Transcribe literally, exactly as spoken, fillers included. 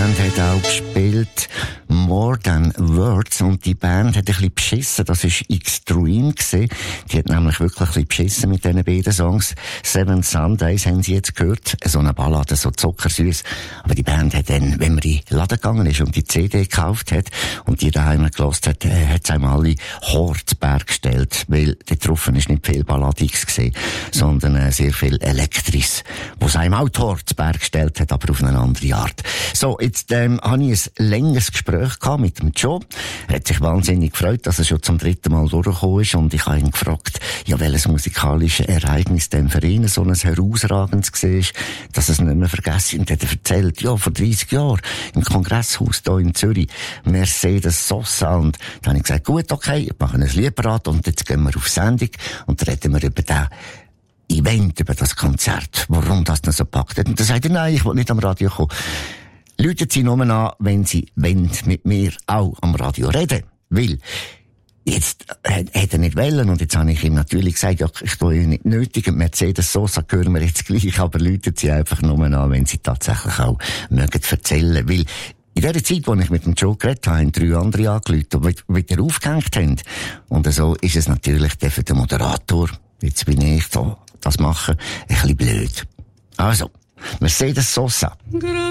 Band hat auch gespielt More Than Words und die Band hat ein bisschen beschissen, das war Extreme gewesen. Die hat nämlich wirklich ein bisschen beschissen mit diesen beiden Songs. Seven Sundays haben sie jetzt gehört, so eine Ballade, so zuckersüß. Aber die Band hat dann, wenn man in den Laden gegangen ist und die C D gekauft hat und die daheim gehört hat, äh, hat es einem alle Hortberg gestellt, weil dort drauf ist nicht viel Balladiges gewesen, sondern äh, sehr viel Elektris, wo es einem auch die Hortberg gestellt hat, aber auf eine andere Art. So, jetzt ähm, habe ich ein längeres Gespräch gehabt mit dem Joe. Er hat sich wahnsinnig gefreut, dass er schon zum dritten Mal durchgekommen ist und ich habe ihn gefragt, ja, welches musikalische Ereignis denn für ihn so ein herausragendes war, dass er es nicht mehr vergessen. Und hat er erzählt, ja, vor dreissig Jahren im Kongresshaus hier in Zürich, Mercedes Sosa. Und dann habe ich gesagt, gut, okay, ich mache ein Liedparat und jetzt gehen wir auf Sendung und reden wir über den Event, über das Konzert, warum das noch so packt hat. Und dann sagt er, nein, ich will nicht am Radio kommen. Läuten Sie nur an, wenn Sie wollen, mit mir auch am Radio reden. Weil, jetzt hätte er nicht wollen, und jetzt habe ich ihm natürlich gesagt, ja, ich tue ihn nicht nötig, und Mercedes Sosa hören wir jetzt gleich, aber läuten Sie einfach nur an, wenn Sie tatsächlich auch mögen erzählen. Weil, in der Zeit, als ich mit dem Joe geredet habe, haben drei andere angerufen, die wieder aufgehängt haben. Und so ist es natürlich für den Moderator, jetzt bin ich da, das machen, ein bisschen blöd. Also, Mercedes Sosa.